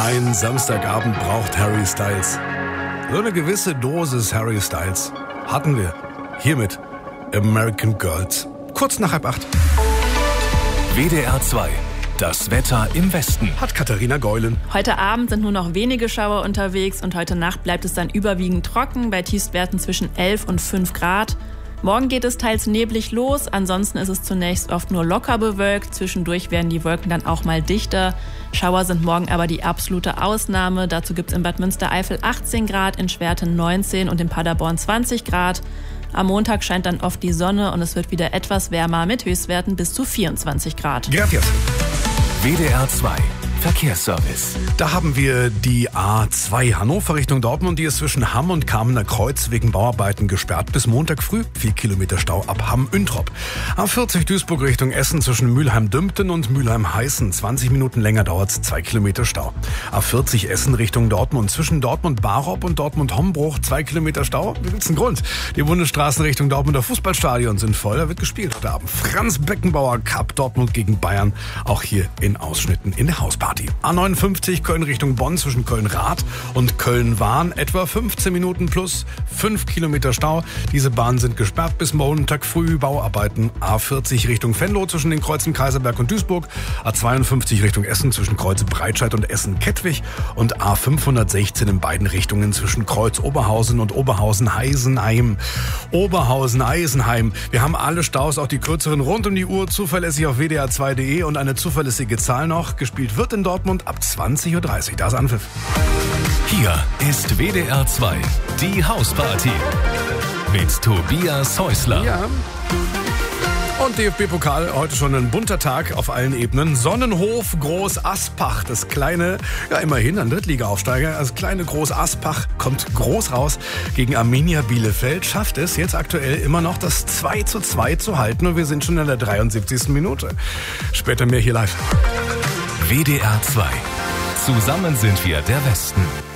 Ein Samstagabend braucht Harry Styles. So eine gewisse Dosis Harry Styles hatten wir hier mit American Girls. Kurz nach 7:30. WDR 2. Das Wetter im Westen. Hat Katharina Geulen. Heute Abend sind nur noch wenige Schauer unterwegs und heute Nacht bleibt es dann überwiegend trocken bei Tiefstwerten zwischen 11 und 5 Grad. Morgen geht es teils neblig los, ansonsten ist es zunächst oft nur locker bewölkt. Zwischendurch werden die Wolken dann auch mal dichter. Schauer sind morgen aber die absolute Ausnahme. Dazu gibt es in Bad Münstereifel 18 Grad, in Schwerten 19 und in Paderborn 20 Grad. Am Montag scheint dann oft die Sonne und es wird wieder etwas wärmer mit Höchstwerten bis zu 24 Grad. Gracias. WDR 2. Verkehrsservice. Da haben wir die A2 Hannover Richtung Dortmund. Die ist zwischen Hamm und Kamener Kreuz wegen Bauarbeiten gesperrt bis Montag früh. 4 Kilometer Stau ab Hamm-Üntrop. A40 Duisburg Richtung Essen zwischen Mülheim-Dümpten und Mülheim-Heißen. 20 Minuten länger dauert's, 2 Kilometer Stau. A40 Essen Richtung Dortmund zwischen Dortmund-Barop und Dortmund-Hombruch. 2 Kilometer Stau. Da gibt's einen Grund. Die Bundesstraßen Richtung Dortmunder Fußballstadion sind voll. Da wird gespielt heute Abend. Franz Beckenbauer Cup Dortmund gegen Bayern. Auch hier in Ausschnitten in der Hausparty. A59 Köln Richtung Bonn zwischen Köln-Rath und Köln-Wahn. Etwa 15 Minuten plus 5 Kilometer Stau. Diese Bahnen sind gesperrt bis Montag früh. Bauarbeiten. A40 Richtung Venlo zwischen den Kreuzen Kaiserberg und Duisburg. A52 Richtung Essen zwischen Kreuz Breitscheid und Essen-Kettwig. Und A516 in beiden Richtungen zwischen Kreuz Oberhausen und Oberhausen-Heisenheim. Oberhausen-Eisenheim. Wir haben alle Staus, auch die kürzeren rund um die Uhr, zuverlässig auf wdr2.de und eine zuverlässige Zahl noch. Gespielt wird in Dortmund ab 20.30 Uhr. Da ist Anpfiff. Hier ist WDR 2. Die Hausparty. Mit Tobias Häusler. Ja. Und DFB-Pokal, heute schon ein bunter Tag auf allen Ebenen. Sonnenhof Groß Aspach, das kleine, ja immerhin ein Drittliga-Aufsteiger, das kleine Groß Aspach kommt groß raus gegen Arminia Bielefeld, schafft es jetzt aktuell immer noch das 2:2 zu halten und wir sind schon in der 73. Minute. Später mehr hier live. WDR 2. Zusammen sind wir der Westen.